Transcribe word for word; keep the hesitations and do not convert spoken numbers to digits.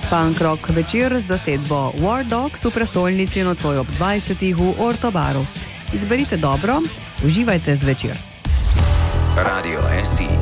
Punk rock večer z zasedbo War Dogs v prestolnici nocoj ob dvajsetih v Ortobaru. Izberite dobro, uživajte zvečer. Radio S I